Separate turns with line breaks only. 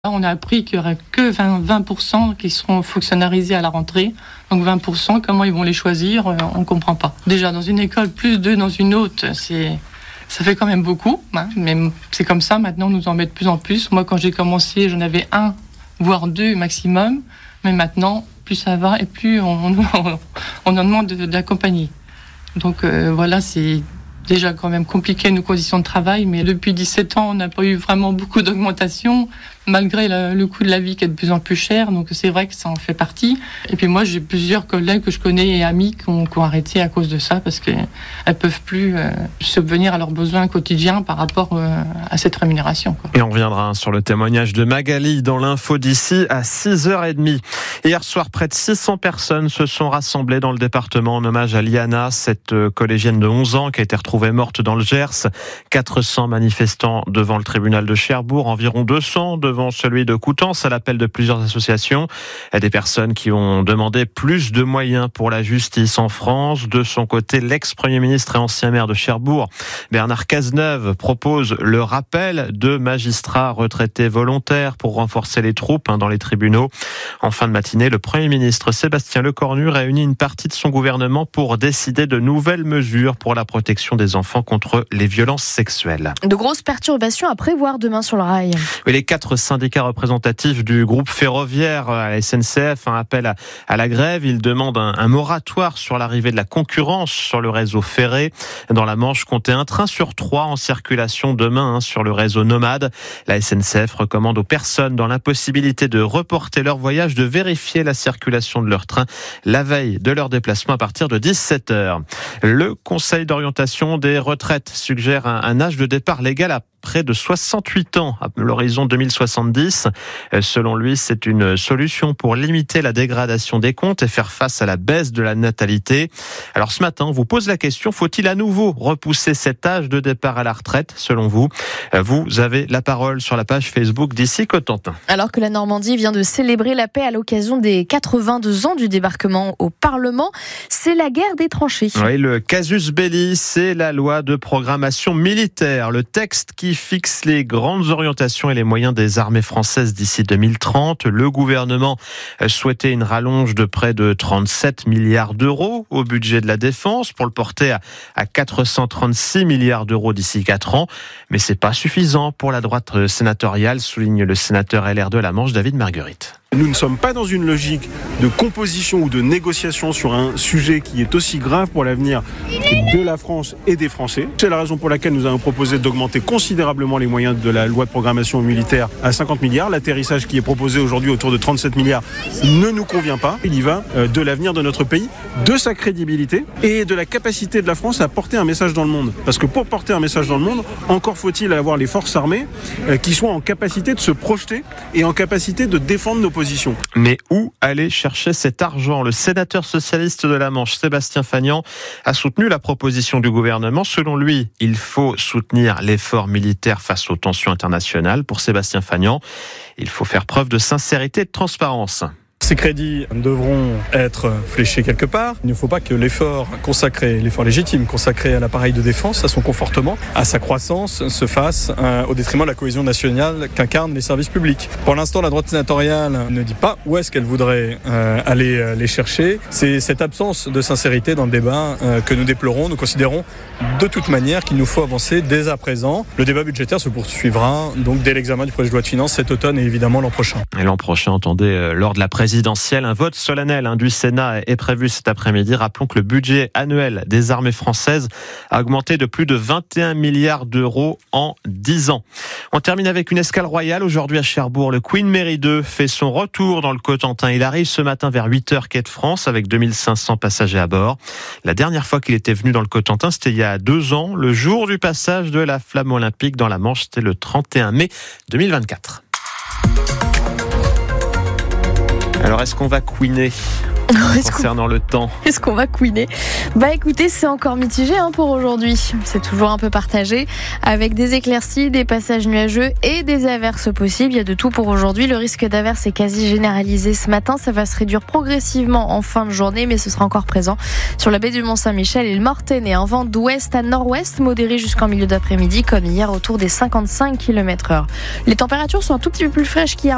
On a appris qu'il n'y aurait que 20% qui seront fonctionnalisés à la rentrée. Donc 20%, comment ils vont les choisir, on ne comprend pas. Déjà, dans une école, plus 2 dans une autre, ça fait quand même beaucoup. Hein, mais c'est comme ça, maintenant, on nous en met de plus en plus. Moi, quand j'ai commencé, j'en avais 1, voire 2 maximum. Mais maintenant, plus ça va et plus on en demande d'accompagner. Donc voilà, c'est déjà quand même compliqué nos conditions de travail. Mais depuis 17 ans, on n'a pas eu vraiment beaucoup d'augmentation, malgré le coût de la vie qui est de plus en plus cher. Donc c'est vrai que ça en fait partie. Et puis moi, j'ai plusieurs collègues que je connais et amis qui ont arrêté à cause de ça, parce qu'elles ne peuvent plus subvenir à leurs besoins quotidiens par rapport à cette rémunération, quoi.
Et on reviendra sur le témoignage de Magali dans l'info d'ici à 6h30. Hier soir, près de 600 personnes se sont rassemblées dans le département en hommage à Liana, cette collégienne de 11 ans qui a été retrouvée morte dans le Gers. 400 manifestants devant le tribunal de Cherbourg, environ 200 devant celui de Coutances, à l'appel de plusieurs associations. Des personnes qui ont demandé plus de moyens pour la justice en France. De son côté, l'ex-premier ministre et ancien maire de Cherbourg, Bernard Cazeneuve, propose le rappel de magistrats retraités volontaires pour renforcer les troupes dans les tribunaux. En fin de matinée, le Premier ministre Sébastien Lecornu réunit une partie de son gouvernement pour décider de nouvelles mesures pour la protection des enfants contre les violences sexuelles.
De grosses perturbations à prévoir demain sur le rail.
Oui, les 4 syndicats représentatifs du groupe ferroviaire à la SNCF appellent à la grève. Ils demandent un moratoire sur l'arrivée de la concurrence sur le réseau ferré. Dans la Manche, comptez un train sur 3 en circulation demain sur le réseau Nomade. La SNCF recommande aux personnes dans l'impossibilité de reporter leur voyage de vérifier la circulation de leur train la veille de leur déplacement à partir de 17h. Le Conseil d'orientation des retraites suggère un âge de départ légal à près de 68 ans à l'horizon 2070. Selon lui, c'est une solution pour limiter la dégradation des comptes et faire face à la baisse de la natalité. Alors ce matin, on vous pose la question, faut-il à nouveau repousser cet âge de départ à la retraite, selon vous? Vous avez la parole sur la page Facebook d'Ici Cotentin.
Alors que la Normandie vient de célébrer la paix à l'occasion des 82 ans du débarquement au Parlement, c'est la guerre des tranchées.
Oui, le casus belli, c'est la loi de programmation militaire, le texte qui fixe les grandes orientations et les moyens des armées françaises d'ici 2030. Le gouvernement souhaitait une rallonge de près de 37 milliards d'euros au budget de la défense pour le porter à 436 milliards d'euros d'ici 4 ans. Mais c'est pas suffisant pour la droite sénatoriale, souligne le sénateur LR de la Manche, David Marguerite.
Nous ne sommes pas dans une logique de composition ou de négociation sur un sujet qui est aussi grave pour l'avenir de la France et des Français. C'est la raison pour laquelle nous avons proposé d'augmenter considérablement les moyens de la loi de programmation militaire à 50 milliards. L'atterrissage qui est proposé aujourd'hui autour de 37 milliards ne nous convient pas. Il y va de l'avenir de notre pays, de sa crédibilité et de la capacité de la France à porter un message dans le monde. Parce que pour porter un message dans le monde, encore faut-il avoir les forces armées qui soient en capacité de se projeter et en capacité de défendre nos positions.
Mais où aller chercher cet argent? Le sénateur socialiste de la Manche, Sébastien Fagnan, a soutenu la proposition du gouvernement. Selon lui, il faut soutenir l'effort militaire face aux tensions internationales. Pour Sébastien Fagnan, il faut faire preuve de sincérité et de transparence.
Ces crédits devront être fléchés quelque part. Il ne faut pas que l'effort légitime consacré à l'appareil de défense, à son confortement, à sa croissance, se fasse au détriment de la cohésion nationale qu'incarnent les services publics. Pour l'instant, la droite sénatoriale ne dit pas où est-ce qu'elle voudrait aller les chercher. C'est cette absence de sincérité dans le débat que nous déplorons. Nous considérons de toute manière qu'il nous faut avancer dès à présent. Le débat budgétaire se poursuivra donc dès l'examen du projet de loi de finances cet automne et évidemment l'an prochain.
Et l'an prochain, entendez, lors de la présidentielle, un vote solennel du Sénat est prévu cet après-midi. Rappelons que le budget annuel des armées françaises a augmenté de plus de 21 milliards d'euros en 10 ans. On termine avec une escale royale aujourd'hui à Cherbourg. Le Queen Mary 2 fait son retour dans le Cotentin. Il arrive ce matin vers 8h quai de France avec 2500 passagers à bord. La dernière fois qu'il était venu dans le Cotentin, c'était il y a 2 ans, le jour du passage de la flamme olympique dans la Manche. C'était le 31 mai 2024. Alors, est-ce qu'on va queener concernant le temps?
Est-ce qu'on va queener? Écoutez, c'est encore mitigé pour aujourd'hui. C'est toujours un peu partagé avec des éclaircies, des passages nuageux et des averses possibles. Il y a de tout pour aujourd'hui. Le risque d'averse est quasi généralisé ce matin. Ça va se réduire progressivement en fin de journée, mais ce sera encore présent sur la baie du Mont-Saint-Michel et le Mortainais. Un vent d'ouest à nord-ouest modéré jusqu'en milieu d'après-midi, comme hier autour des 55 km/h. Les températures sont un tout petit peu plus fraîches qu'hier.